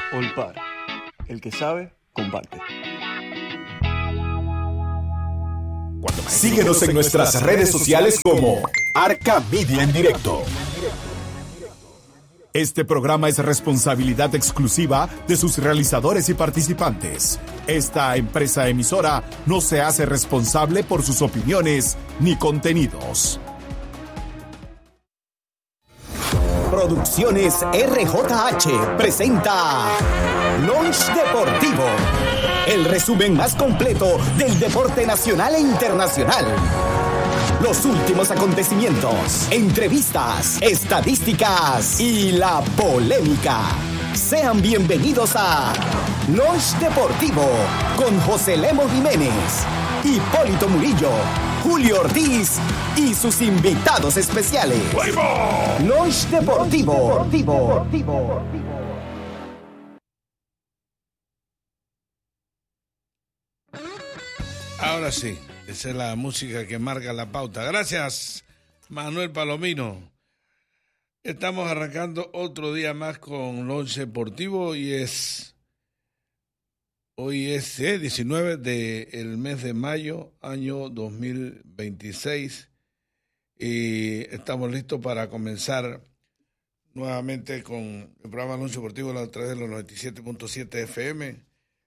Olpar. El que sabe, comparte. Síguenos en nuestras redes sociales como Arca Media en Directo. Este programa es responsabilidad exclusiva de sus realizadores y participantes. Esta empresa emisora no se hace responsable por sus opiniones ni contenidos. Producciones RJH presenta Lunch Deportivo, el resumen más completo del deporte nacional e internacional. Los últimos acontecimientos, entrevistas, estadísticas y la polémica. Sean bienvenidos a Lunch Deportivo con José Lemo Jiménez, Hipólito Murillo, Julio Ortiz y sus invitados especiales. Lunch Deportivo. Ahora sí, esa es la música que marca la pauta. Gracias, Manuel Palomino. Estamos arrancando otro día más con Lunch Deportivo y hoy es 19 del mes de mayo, año 2026, y estamos listos para comenzar nuevamente con el programa Lunch Deportivo a través de los 97.7 FM,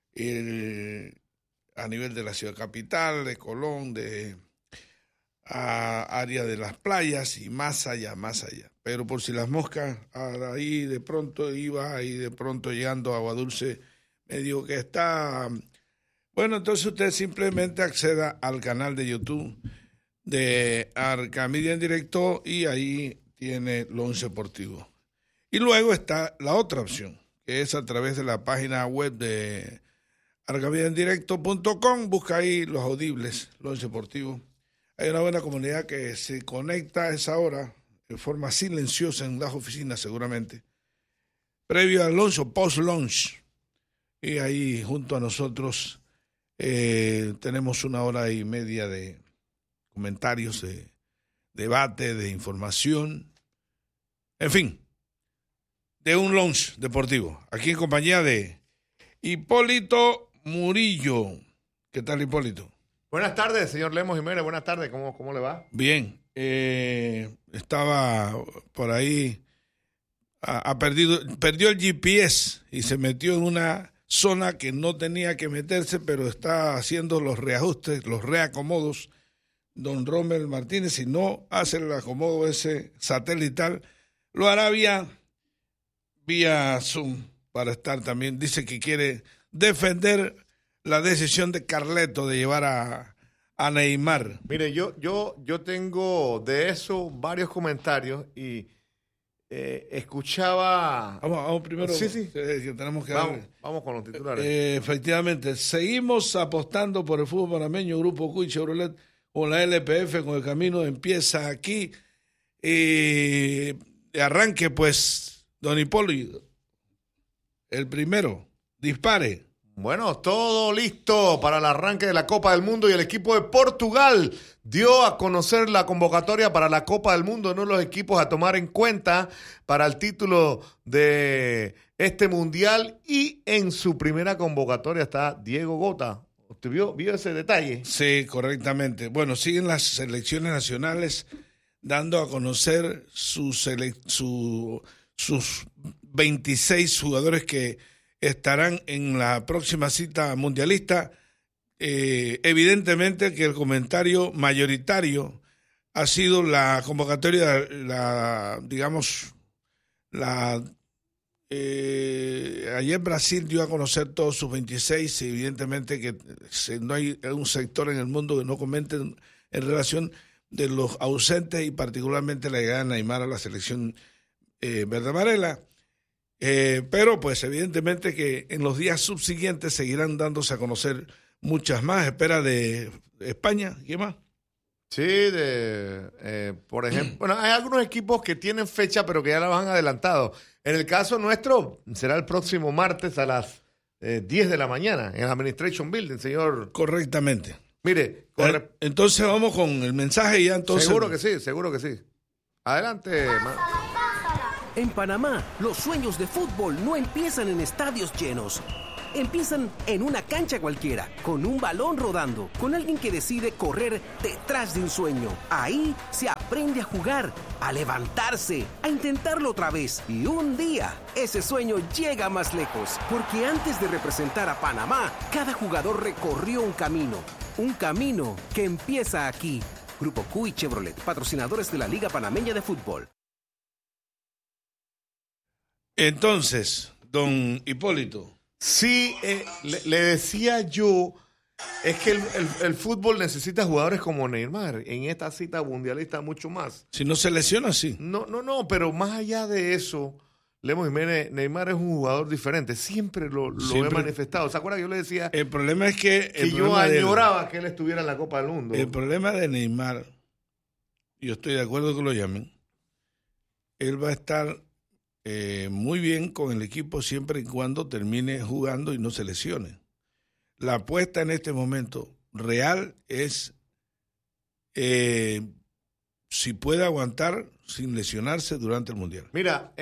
a nivel de la ciudad capital, de Colón, de área de las playas y más allá. Pero por si las moscas, ahí de pronto llegando a Agua Dulce, me dijo que está. Bueno, entonces usted simplemente acceda al canal de YouTube de Arca Media en Directo y ahí tiene Lunch Deportivo. Y luego está la otra opción, que es a través de la página web de arcamediaendirecto.com. Busca ahí los audibles, Lunch Deportivo. Hay una buena comunidad que se conecta a esa hora de forma silenciosa en las oficinas seguramente, previo al lunch o post-lunch. Y ahí junto a nosotros tenemos 1 hora y media de comentarios, de debate, de información, en fin, de un lunch deportivo. Aquí en compañía de Hipólito Murillo. ¿Qué tal, Hipólito? Buenas tardes, señor Lemos Jiménez. Buenas tardes, ¿cómo le va? Bien. Estaba por ahí, perdió el GPS y se metió en una zona que no tenía que meterse, pero está haciendo los reajustes, los reacomodos, don Rommel Martínez. Si no hace el acomodo ese satelital, lo hará vía Zoom para estar también. Dice que quiere defender la decisión de Carleto de llevar a Neymar. Mire, yo tengo de eso varios comentarios y escuchaba. Vamos primero. Sí. Que tenemos que vamos con los titulares. Efectivamente, seguimos apostando por el fútbol panameño. Grupo Cuy Chevrolet con la LPF, con el camino empieza aquí. De arranque, pues, don Hipólito, el primero, dispare. Bueno, todo listo para el arranque de la Copa del Mundo y el equipo de Portugal dio a conocer la convocatoria para la Copa del Mundo, uno de los equipos a tomar en cuenta para el título de este mundial, y en su primera convocatoria está Diego Gota. ¿Usted vio ese detalle? Sí, correctamente. Bueno, siguen las selecciones nacionales dando a conocer sus 26 jugadores que estarán en la próxima cita mundialista. Evidentemente que el comentario mayoritario ha sido la convocatoria, ayer Brasil dio a conocer todos sus 26, evidentemente que no hay un sector en el mundo que no comente en relación de los ausentes y particularmente la llegada de Neymar a la selección verde amarela. Pero pues evidentemente que en los días subsiguientes seguirán dándose a conocer muchas más. Espera de España, ¿qué más? Sí, por ejemplo, bueno, hay algunos equipos que tienen fecha pero que ya la han adelantado. En el caso nuestro será el próximo martes a las 10 de la mañana en el Administration Building, señor. Correctamente. Mire, entonces vamos con el mensaje ya entonces. Seguro que sí. Adelante. En Panamá, los sueños de fútbol no empiezan en estadios llenos. Empiezan en una cancha cualquiera, con un balón rodando, con alguien que decide correr detrás de un sueño. Ahí se aprende a jugar, a levantarse, a intentarlo otra vez. Y un día, ese sueño llega más lejos. Porque antes de representar a Panamá, cada jugador recorrió un camino. Un camino que empieza aquí. Grupo Q y Chevrolet, patrocinadores de la Liga Panameña de Fútbol. Entonces, don Hipólito. Sí, le decía yo, es que el fútbol necesita jugadores como Neymar. En esta cita mundialista mucho más. Si no se lesiona, sí. No, pero más allá de eso, Lemos Jiménez, Neymar es un jugador diferente. Siempre lo he manifestado. ¿Se acuerda que yo le decía? El problema es que yo añoraba que él estuviera en la Copa del Mundo. El problema de Neymar, yo estoy de acuerdo que lo llamen, él va a estar muy bien con el equipo siempre y cuando termine jugando y no se lesione. La apuesta en este momento real es si puede aguantar sin lesionarse durante el Mundial. Mira,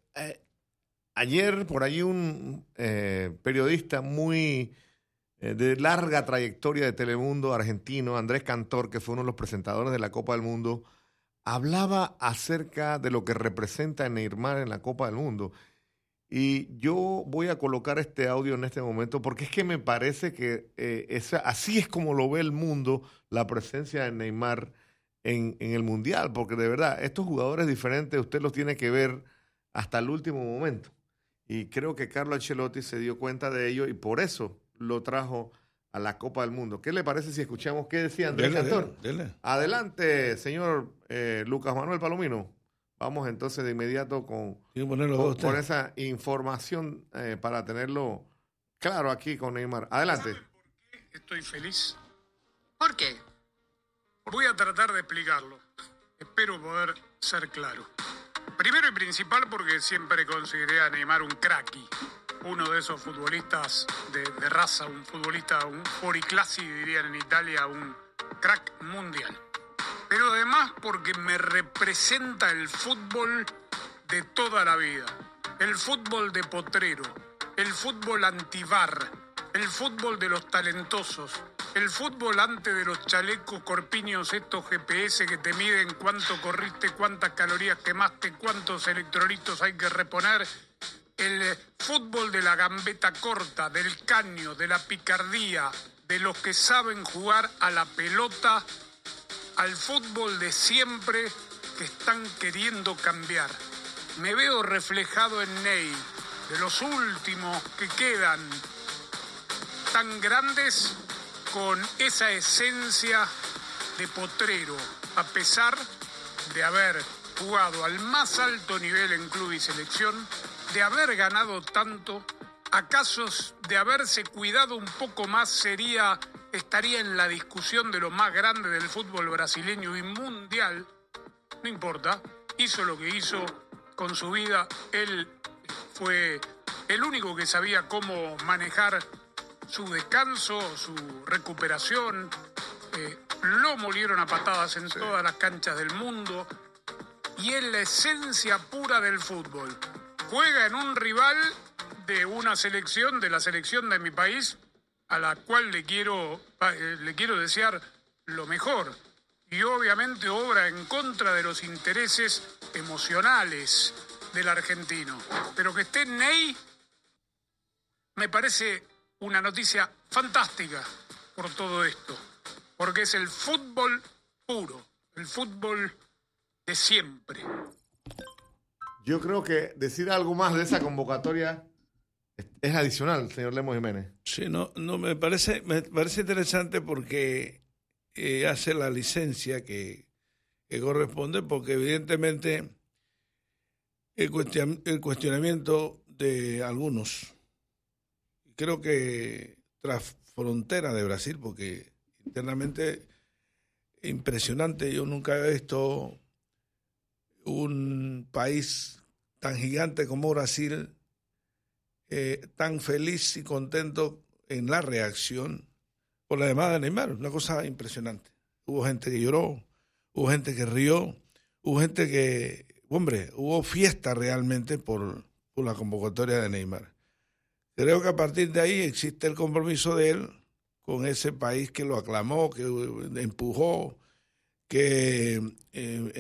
ayer por allí un periodista muy de larga trayectoria de Telemundo argentino, Andrés Cantor, que fue uno de los presentadores de la Copa del Mundo, hablaba acerca de lo que representa Neymar en la Copa del Mundo. Y yo voy a colocar este audio en este momento porque es que me parece que así es como lo ve el mundo, la presencia de Neymar en el Mundial. Porque de verdad, estos jugadores diferentes usted los tiene que ver hasta el último momento. Y creo que Carlo Ancelotti se dio cuenta de ello y por eso lo trajo a la Copa del Mundo. ¿Qué le parece si escuchamos qué decía Andrés Cantor? Dele. Adelante, señor Lucas Manuel Palomino. Vamos entonces de inmediato con esa información para tenerlo claro aquí con Neymar. Adelante. ¿Saben por qué estoy feliz? ¿Por qué? Voy a tratar de explicarlo. Espero poder ser claro. Primero y principal porque siempre consideré a Neymar un cracky. Uno de esos futbolistas de raza, un futbolista, un fuoriclassi, dirían en Italia, un crack mundial. Pero además porque me representa el fútbol de toda la vida. El fútbol de potrero, el fútbol antivar, el fútbol de los talentosos, el fútbol antes de los chalecos corpiños, estos GPS que te miden cuánto corriste, cuántas calorías quemaste, cuántos electrolitos hay que reponer. El fútbol de la gambeta corta, del caño, de la picardía, de los que saben jugar a la pelota, al fútbol de siempre que están queriendo cambiar. Me veo reflejado en Ney, de los últimos que quedan tan grandes con esa esencia de potrero, a pesar de haber jugado al más alto nivel en club y selección, de haber ganado tanto, acaso de haberse cuidado un poco más estaría en la discusión de lo más grande del fútbol brasileño y mundial. No importa, hizo lo que hizo con su vida. Él fue el único que sabía cómo manejar su descanso, su recuperación. Lo molieron a patadas en todas las canchas del mundo y es la esencia pura del fútbol. Juega en un rival de una selección, de la selección de mi país, a la cual le quiero desear lo mejor. Y obviamente obra en contra de los intereses emocionales del argentino. Pero que esté Ney me parece una noticia fantástica por todo esto. Porque es el fútbol puro, el fútbol de siempre. Yo creo que decir algo más de esa convocatoria es adicional, señor Lemos Jiménez. Sí, no me parece interesante porque hace la licencia que corresponde, porque evidentemente el cuestionamiento de algunos, creo que tras frontera de Brasil, porque internamente impresionante, yo nunca he visto un país tan gigante como Brasil tan feliz y contento en la reacción por la llamada de Neymar, una cosa impresionante. Hubo gente que lloró, hubo gente que rió, hubo gente que hombre, hubo fiesta realmente por la convocatoria de Neymar. Creo que a partir de ahí existe el compromiso de él con ese país que lo aclamó, que empujó, que